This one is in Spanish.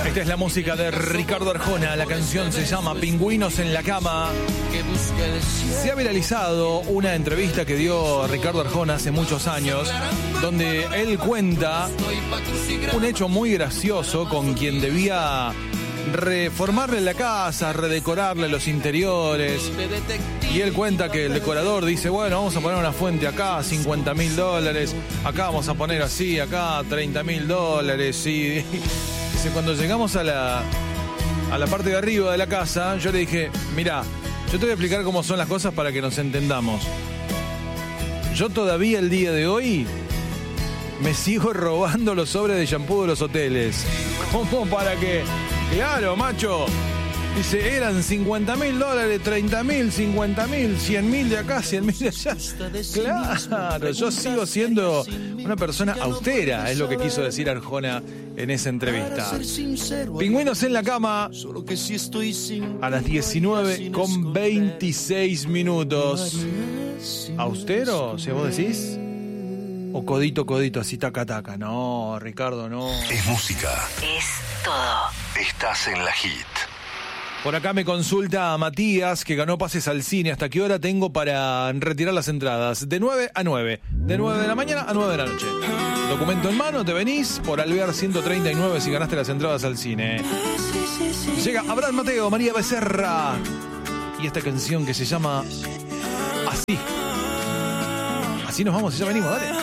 Esta es la música de Ricardo Arjona. La canción se llama Pingüinos en la Cama. Se ha viralizado una entrevista que dio Ricardo Arjona hace muchos años, donde él cuenta un hecho muy gracioso con quien debía reformarle la casa, redecorarle los interiores. Y él cuenta que el decorador dice, bueno, vamos a poner una fuente acá, $50.000, acá vamos a poner así, acá $30.000. Y dice, cuando llegamos a la parte de arriba de la casa, yo le dije, mirá, yo te voy a explicar cómo son las cosas para que nos entendamos. Yo todavía el día de hoy me sigo robando los sobres de shampoo de los hoteles. ¿Cómo para qué? Claro, macho. Dice, eran $50.000, $30.000, $50.000, $100.000 de acá, $100.000 de allá. Claro, yo sigo siendo una persona austera, es lo que quiso decir Arjona en esa entrevista. Pingüinos en la Cama, a las 19:26. ¿Austero, si vos decís? ¿O codito, así taca? No, Ricardo, no. Es música. Es todo. Estás en la Hit. Por acá me consulta a Matías, que ganó pases al cine. ¿Hasta qué hora tengo para retirar las entradas? De 9 a 9. De 9 de la mañana a 9 de la noche. Documento en mano, te venís por Alvear 139 si ganaste las entradas al cine. Llega Abraham Mateo, María Becerra. Y esta canción que se llama Así. Así nos vamos y ya venimos, dale.